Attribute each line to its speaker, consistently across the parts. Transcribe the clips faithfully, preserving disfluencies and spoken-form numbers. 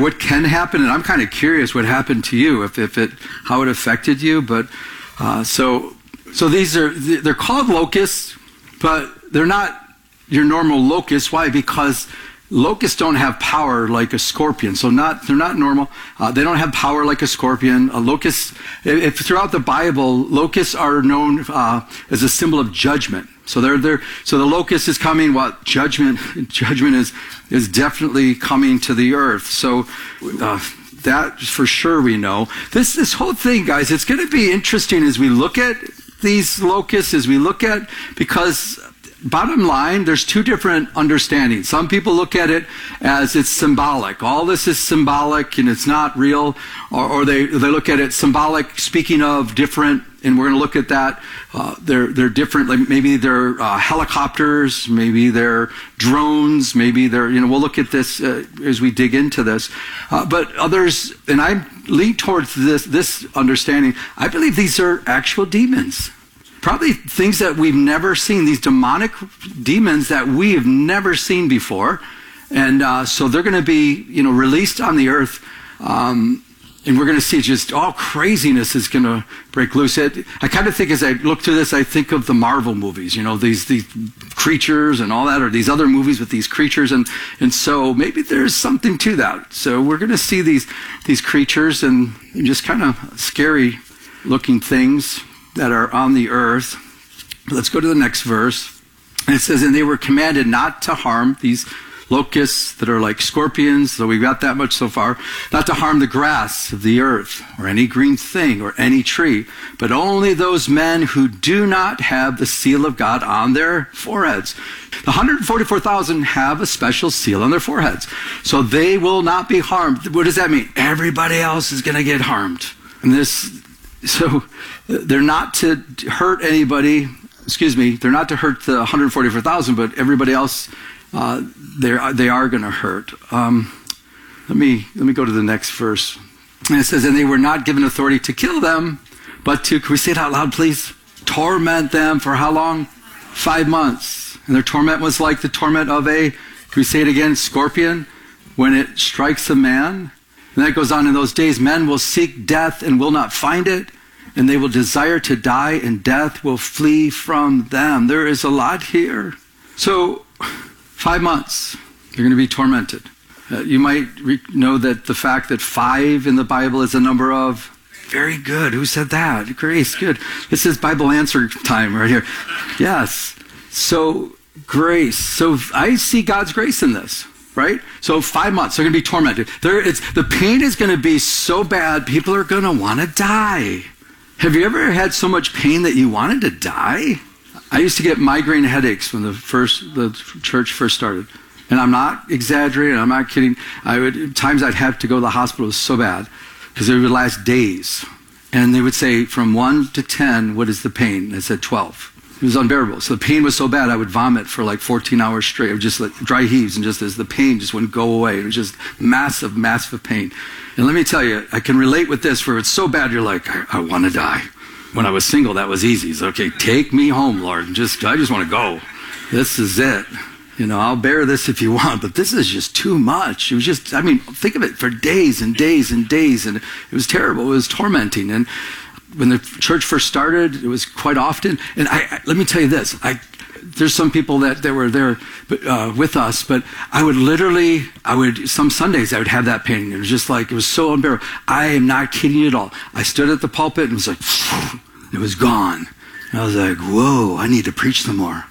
Speaker 1: what can happen, and I'm kind of curious what happened to you, if, if it, how it affected you. But uh, so, so these are, they're called locusts, but they're not your normal locusts. Why? Because locusts don't have power like a scorpion. So not, they're not normal. Uh, they don't have power like a scorpion. A locust, if, if throughout the Bible, locusts are known uh, as a symbol of judgment. So they're, they're, so the locust is coming. What judgment? Judgment is is definitely coming to the earth. So uh, that for sure we know. This this whole thing, guys, it's going to be interesting as we look at these locusts, as we look at, because bottom line, there's two different understandings. Some people look at it as it's symbolic. All this is symbolic and it's not real. Or, or they, they look at it symbolic, speaking of different, and we're going to look at that. Uh, they're, they're different. Like maybe they're uh, helicopters, maybe they're drones, maybe they're, you know, we'll look at this uh, as we dig into this. Uh, but others, and I lean towards this, this understanding, I believe these are actual demons. Probably things that we've never seen, these demonic demons that we have never seen before. And uh, so they're going to be, you know, released on the earth. Um, and we're going to see just all craziness is going to break loose. It, I kind of think as I look through this, I think of the Marvel movies, you know, these these creatures and all that, or these other movies with these creatures. And, and so maybe there's something to that. So we're going to see these, these creatures and, and just kind of scary looking things that are on the earth. Let's go to the next verse. And it says, and they were commanded not to harm these locusts that are like scorpions, so we've got that much so far, not to harm the grass of the earth or any green thing or any tree, but only those men who do not have the seal of God on their foreheads. The one hundred forty-four thousand have a special seal on their foreheads, so they will not be harmed. What does that mean? Everybody else is going to get harmed. And this, so they're not to hurt anybody, excuse me, they're not to hurt the one hundred forty-four thousand, but everybody else, uh, they're, they are going to hurt. Um, let me, let me go to the next verse. And it says, and they were not given authority to kill them, but to, can we say it out loud, please? Torment them for how long? Five months. And their torment was like the torment of a, can we say it again, scorpion, when it strikes a man. And that goes on, in those days, men will seek death and will not find it, and they will desire to die, and death will flee from them. There is a lot here. So, five months, they're going to be tormented. Uh, you might re- know that the fact that five in the Bible is a number of, very good, who said that? Grace, good. This is Bible answer time right here. Yes. So, grace. So, I see God's grace in this. Right? So five months, they're going to be tormented. There, it's, the pain is going to be so bad, people are going to want to die. Have you ever had so much pain that you wanted to die? I used to get migraine headaches when the first the church first started. And I'm not exaggerating, I'm not kidding. I would, times I'd have to go to the hospital, it was so bad, because it would last days. And they would say, from one to ten, what is the pain? And I said twelve. It was unbearable. So the pain was so bad, I would vomit for like fourteen hours straight. I would just like dry heaves, and just as the pain just wouldn't go away. It was just massive, massive pain. And let me tell you, I can relate with this, for it's so bad, you're like, I, I want to die. When I was single, that was easy. It's okay, take me home, Lord. Just, I just want to go. This is it. You know, I'll bear this if you want, but this is just too much. It was just, I mean, think of it, for days and days and days, and it was terrible. It was tormenting. And when the church first started, it was quite often. And I, I let me tell you this. I, there's some people that, that were there uh, with us, but I would literally, I would, some Sundays I would have that pain. It was just like, it was so unbearable. I am not kidding you at all. I stood at the pulpit and it was like, it was gone. And I was like, whoa, I need to preach some more.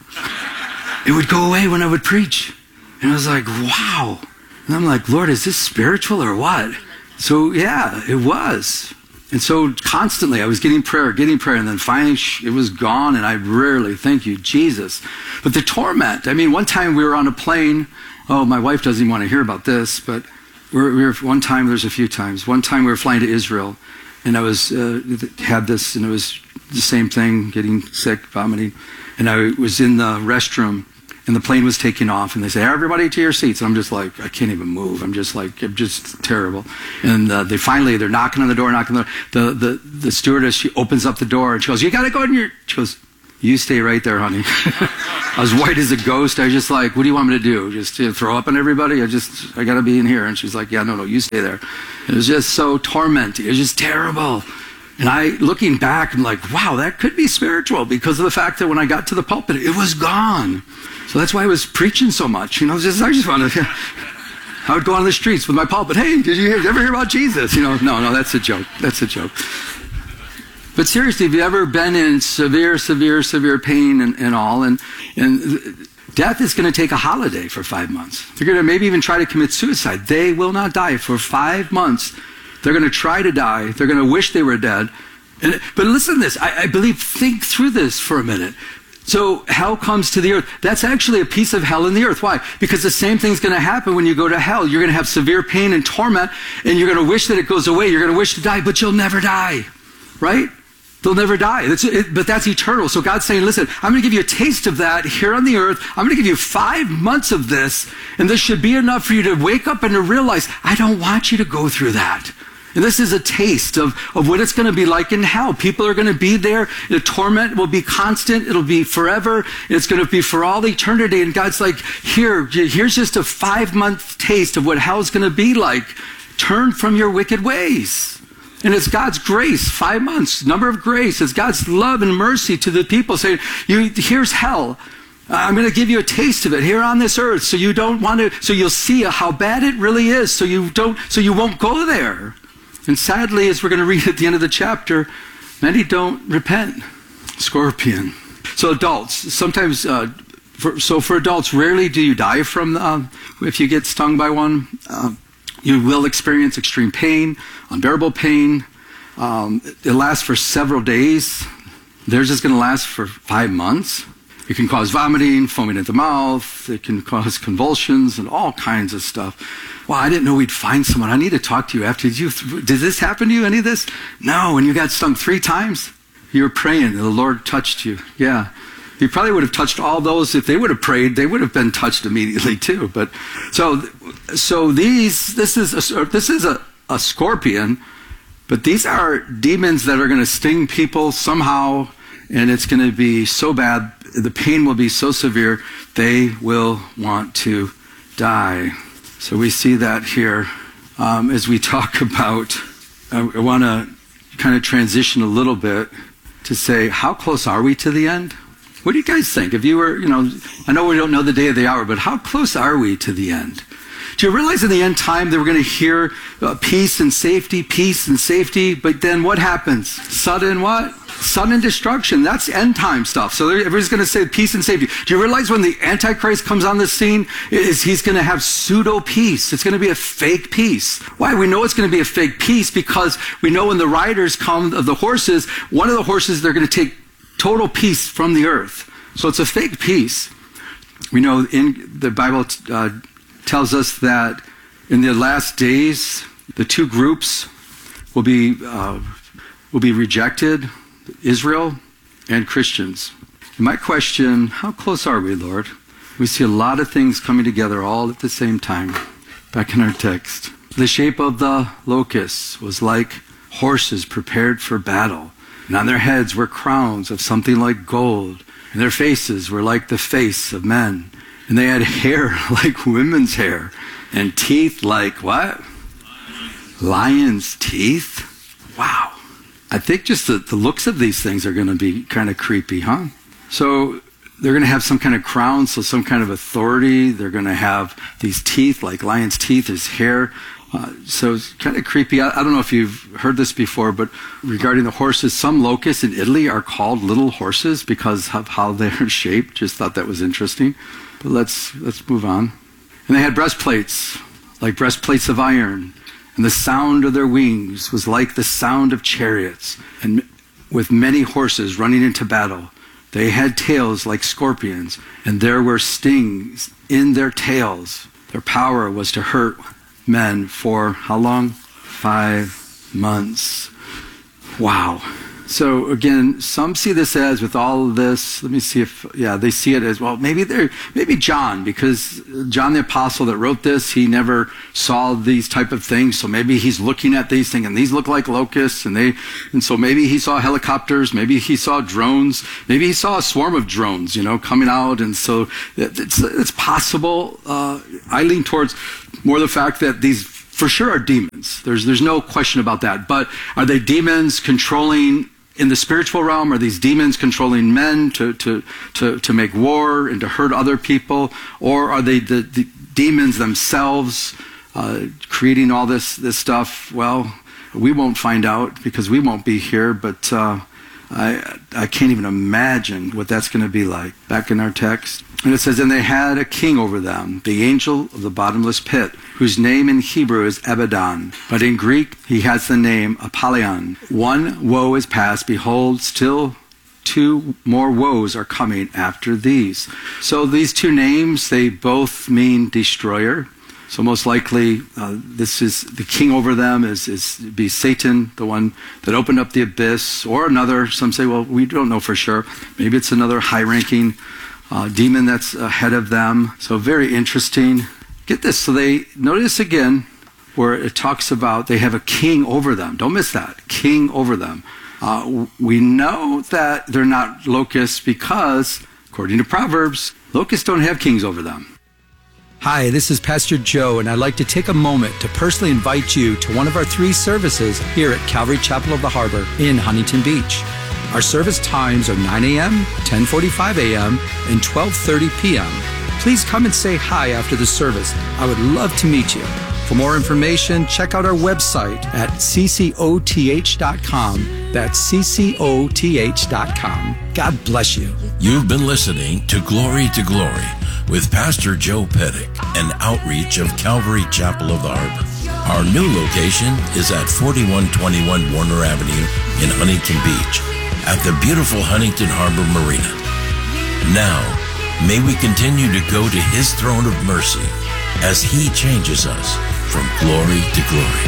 Speaker 1: It would go away when I would preach. And I was like, wow. And I'm like, Lord, is this spiritual or what? So yeah, it was. And so constantly I was getting prayer, getting prayer, and then finally it was gone, and I rarely, thank you, Jesus. But the torment, I mean, one time we were on a plane. Oh, my wife doesn't even want to hear about this, but we were, we were one time, there's a few times. One time we were flying to Israel, and I was, uh, had this, and it was the same thing, getting sick, vomiting. And I was in the restroom, and the plane was taking off, and they say, everybody to your seats. And I'm just like, I can't even move. I'm just like, I'm just terrible. And uh, they finally, they're knocking on the door, knocking on the door. The, the, the stewardess, she opens up the door, and she goes, you got to go in your, she goes, you stay right there, honey. I was white as a ghost. I was just like, what do you want me to do? Just to throw up on everybody? I just, I got to be in here. And she's like, yeah, no, no, you stay there. It was just so tormenting. It was just terrible. And I, looking back, I'm like, wow, that could be spiritual because of the fact that when I got to the pulpit, it was gone. So that's why I was preaching so much. You know, just, I just wanted to, I would go on the streets with my pulpit. Hey, did you hear, ever hear about Jesus? You know, no, no, that's a joke. That's a joke. But seriously, have you ever been in severe, severe, severe pain and, and all? And, and death is going to take a holiday for five months. They're going to maybe even try to commit suicide. They will not die for five months. They're going to try to die. They're going to wish they were dead. And, but listen to this. I, I believe, think through this for a minute. So hell comes to the earth. That's actually a piece of hell in the earth. Why? Because the same thing's going to happen when you go to hell. You're going to have severe pain and torment, and you're going to wish that it goes away. You're going to wish to die, but you'll never die. Right? They'll never die. That's it, but that's eternal. So God's saying, listen, I'm going to give you a taste of that here on the earth. I'm going to give you five months of this, and this should be enough for you to wake up and to realize, I don't want you to go through that. And this is a taste of, of what it's going to be like in hell. People are going to be there. The torment will be constant. It'll be forever. It's going to be for all eternity. And God's like, here, here's just a five-month taste of what hell's going to be like. Turn from your wicked ways. And it's God's grace, five months, number of grace. It's God's love and mercy to the people saying, you, here's hell. I'm going to give you a taste of it here on this earth so you don't want to, so you'll see how bad it really is so you don't, so you won't go there. And sadly, as we're going to read at the end of the chapter, many don't repent. Scorpion. So adults, sometimes, uh, for, so for adults, rarely do you die from, uh, if you get stung by one. Uh, You will experience extreme pain, unbearable pain. Um, it lasts for several days. Theirs is going to last for five months. It can cause vomiting, foaming at the mouth. It can cause convulsions and all kinds of stuff. Wow, I didn't know we'd find someone. I need to talk to you after. Did, you, did this happen to you, any of this? No, and you got stung three times? You were praying and the Lord touched you. Yeah. He probably would have touched all those. If they would have prayed, they would have been touched immediately too. But so, so these, this is a, this is a, a scorpion, but these are demons that are going to sting people somehow, and it's going to be so bad. The pain will be so severe, they will want to die. So we see that here um, as we talk about. I, I want to kind of transition a little bit to say, how close are we to the end? What do you guys think? If you were, you know, I know we don't know the day of the hour, but how close are we to the end? Do you realize in the end time that we're going to hear uh, peace and safety, peace and safety, but then what happens? Sudden what? Sudden destruction. That's end time stuff. So everybody's going to say peace and safety. Do you realize when the Antichrist comes on the scene, is he's going to have pseudo peace? It's going to be a fake peace. Why? We know it's going to be a fake peace because we know when the riders come of the horses, one of the horses, they're going to take total peace from the earth. So it's a fake peace. We know in the Bible uh, tells us that in the last days, the two groups will be uh, will be rejected, Israel and Christians. And my question, how close are we, Lord? We see a lot of things coming together all at the same time. Back in our text. The shape of the locusts was like horses prepared for battle. And on their heads were crowns of something like gold. And their faces were like the face of men. And they had hair like women's hair. And teeth like what? Lion's teeth? Wow. I think just the, the looks of these things are going to be kind of creepy, huh? So they're going to have some kind of crown, so some kind of authority. They're going to have these teeth like lion's teeth, his hair. Uh, so it's kind of creepy. I, I don't know if you've heard this before, but regarding the horses, some locusts in Italy are called little horses because of how they're shaped. Just thought that was interesting. But let's let's move on. And they had breastplates, like breastplates of iron. And the sound of their wings was like the sound of chariots. And with many horses running into battle, they had tails like scorpions. And there were stings in their tails. Their power was to hurt men for how long? Five months. Wow. So again, some see this as, with all of this, let me see if, yeah, they see it as, well, maybe they're, maybe John, because John the Apostle that wrote this, he never saw these type of things, so maybe he's looking at these things, and these look like locusts, and they, and so maybe he saw helicopters, maybe he saw drones, maybe he saw a swarm of drones, you know, coming out, and so it's, it's possible. Uh, I lean towards more the fact that these for sure are demons. There's, there's no question about that. But are they demons controlling in the spiritual realm? Are these demons controlling men to, to, to, to make war and to hurt other people? Or are they the, the demons themselves uh, creating all this, this stuff? Well, we won't find out because we won't be here, but uh, I, I can't even imagine what that's going to be like. Back in our text. And it says, and they had a king over them, the angel of the bottomless pit, whose name in Hebrew is Abaddon, but in Greek he has the name Apollyon. One woe is past, behold, still two more woes are coming after these. So these two names, they both mean destroyer. So most likely, uh, this is the king over them is, is be Satan, the one that opened up the abyss, or another. Some say, well, we don't know for sure. Maybe it's another high-ranking uh, demon that's ahead of them. So very interesting. Get this. So they notice again where it talks about they have a king over them. Don't miss that. King over them. Uh, we know that they're not locusts because, according to Proverbs, locusts don't have kings over them.
Speaker 2: Hi, this is Pastor Joe, and I'd like to take a moment to personally invite you to one of our three services here at Calvary Chapel of the Harbor in Huntington Beach. Our service times are nine a.m., ten forty-five a.m., and twelve thirty p.m. Please come and say hi after the service. I would love to meet you. For more information, check out our website at c c o t h dot com. That's c c o t h dot com. God bless you.
Speaker 3: You've been listening to Glory to Glory with Pastor Joe Pettick, an outreach of Calvary Chapel of the Harbor. Our new location is at forty-one twenty-one Warner Avenue in Huntington Beach at the beautiful Huntington Harbor Marina. Now, may we continue to go to His throne of mercy as He changes us from glory to glory.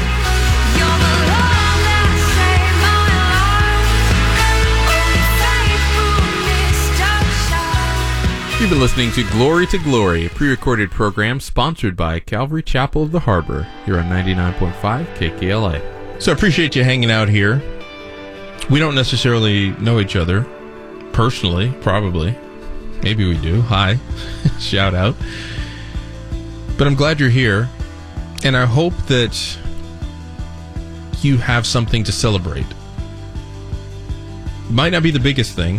Speaker 4: You've been listening to Glory to Glory, a pre-recorded program sponsored by Calvary Chapel of the Harbor here on ninety-nine point five K K L A. So I appreciate you hanging out here. We don't necessarily know each other personally, probably. Maybe we do. Hi. Shout out. But I'm glad you're here, and I hope that you have something to celebrate. Might not be the biggest thing.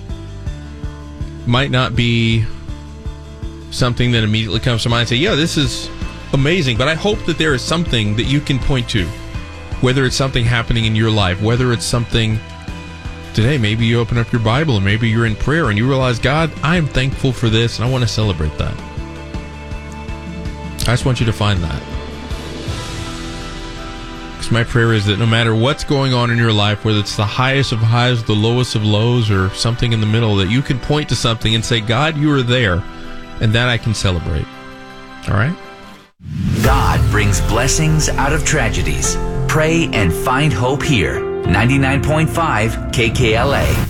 Speaker 4: Might not be something that immediately comes to mind and say, yeah, this is amazing, but I hope that there is something that you can point to, whether it's something happening in your life, whether it's something today, maybe you open up your Bible and maybe you're in prayer and you realize, God, I am thankful for this and I want to celebrate that. I just want you to find that. Because my prayer is that no matter what's going on in your life, whether it's the highest of highs, the lowest of lows, or something in the middle, that you can point to something and say, God, you are there, and that I can celebrate. All right?
Speaker 5: God brings blessings out of tragedies. Pray and find hope here. ninety-nine point five K K L A.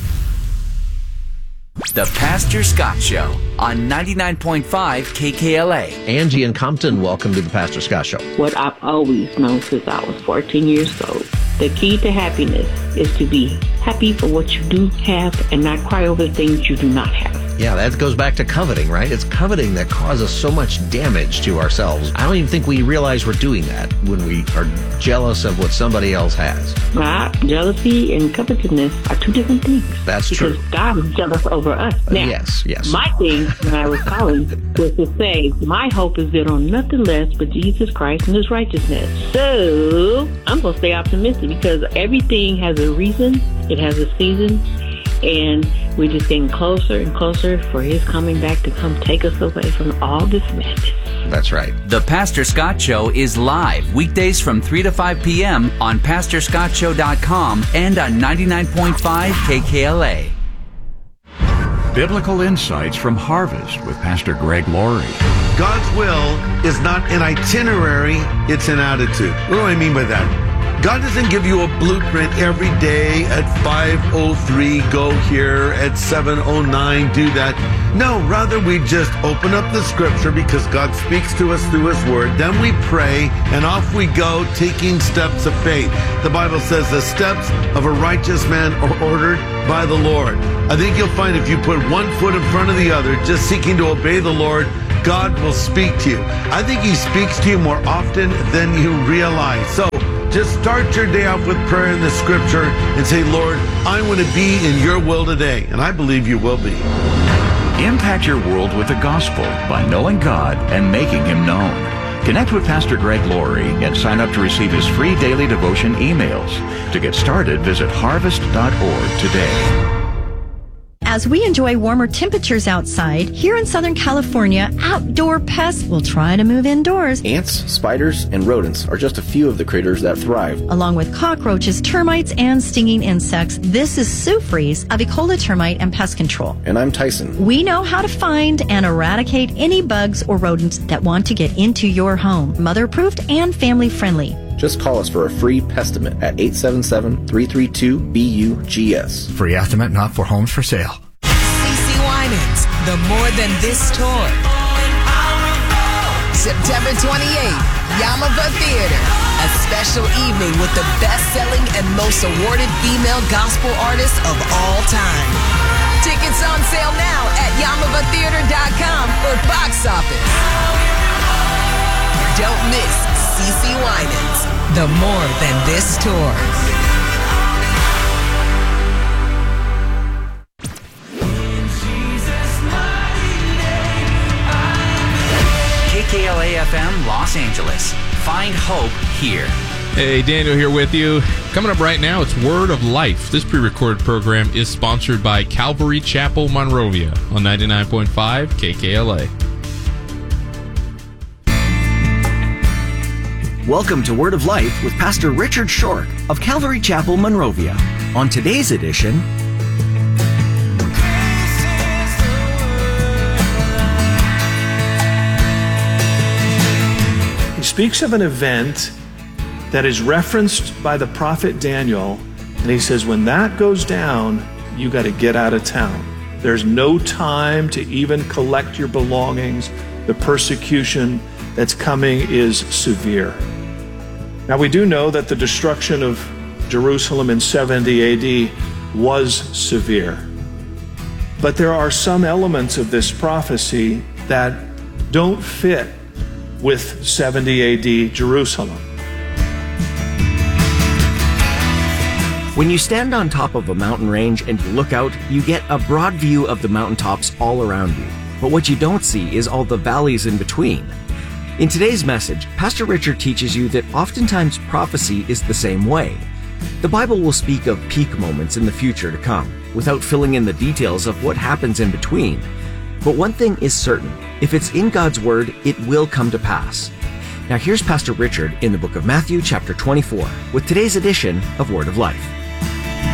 Speaker 5: The Pastor Scott Show on ninety-nine point five K K L A.
Speaker 6: Angie in Compton, welcome to the Pastor Scott Show.
Speaker 7: What I've always known since I was fourteen years old. The key to happiness is to be happy for what you do have and not cry over the things you do not have.
Speaker 6: Yeah, that goes back to coveting, right? It's coveting that causes so much damage to ourselves. I don't even think we realize we're doing that when we are jealous of what somebody else has.
Speaker 7: Right? Jealousy and covetousness are two different things.
Speaker 6: That's
Speaker 7: because
Speaker 6: true.
Speaker 7: Because God is jealous over us. Now,
Speaker 6: yes, yes.
Speaker 7: My thing when I was calling was to say, my hope is built on nothing less but Jesus Christ and His righteousness. So, I'm going to stay optimistic because everything has a reason. It has a season. And we're just getting closer and closer for His coming back to come take us away from all this madness.
Speaker 6: That's right.
Speaker 5: The Pastor Scott Show is live weekdays from three to five p.m. on pastor scott show dot com and on ninety-nine point five K K L A.
Speaker 8: Biblical Insights from Harvest with Pastor Greg Laurie.
Speaker 9: God's will is not an itinerary, it's an attitude. What do I mean by that? God doesn't give you a blueprint every day at five oh three, go here, at seven oh nine, do that. No, rather we just open up the scripture because God speaks to us through his word. Then we pray and off we go, taking steps of faith. The Bible says the steps of a righteous man are ordered by the Lord. I think you'll find if you put one foot in front of the other, just seeking to obey the Lord, God will speak to you. I think he speaks to you more often than you realize. So just start your day off with prayer in the scripture and say, Lord, I want to be in your will today. And I believe you will be.
Speaker 8: Impact your world with the gospel by knowing God and making him known. Connect with Pastor Greg Laurie and sign up to receive his free daily devotion emails. To get started, visit harvest dot org today.
Speaker 10: As we enjoy warmer temperatures outside, here in Southern California, outdoor pests will try to move indoors.
Speaker 11: Ants, spiders, and rodents are just a few of the critters that thrive.
Speaker 10: Along with cockroaches, termites, and stinging insects, this is Sue Fries of Ecola Termite and Pest Control.
Speaker 11: And I'm Tyson.
Speaker 10: We know how to find and eradicate any bugs or rodents that want to get into your home. Mother-approved and family-friendly.
Speaker 11: Just call us for a free pestimate at eight seven seven, three three two, B U G S.
Speaker 12: Free estimate not for homes for sale.
Speaker 13: C C Winans, the More Than This tour. September twenty-eighth, Yamava Theater. A special evening with the best-selling and most awarded female gospel artists of all time. Tickets on sale now at yamava theater dot com or box office. Don't miss C C Winans, the More Than This tour.
Speaker 5: K K L A F M Los Angeles. Find hope here.
Speaker 4: Hey, Daniel here with you. Coming up right now, it's Word of Life. This pre-recorded program is sponsored by Calvary Chapel, Monrovia on ninety-nine point five K K L A.
Speaker 14: Welcome to Word of Life with Pastor Richard Shork of Calvary Chapel, Monrovia. On today's edition,
Speaker 15: he speaks of an event that is referenced by the prophet Daniel, and he says, when that goes down, you got to get out of town. There's no time to even collect your belongings. The persecution that's coming is severe. Now, we do know that the destruction of Jerusalem in seventy A D was severe. But there are some elements of this prophecy that don't fit with seventy A D Jerusalem.
Speaker 14: when you stand on top of a mountain range and you look out, you get a broad view of the mountaintops all around you. But what you don't see is all the valleys in between. In today's message, Pastor Richard teaches you that oftentimes prophecy is the same way. The Bible will speak of peak moments in the future to come, without filling in the details of what happens in between. But one thing is certain, if it's in God's Word, it will come to pass. Now here's Pastor Richard in the book of Matthew chapter twenty-four, with today's edition of Word of Life.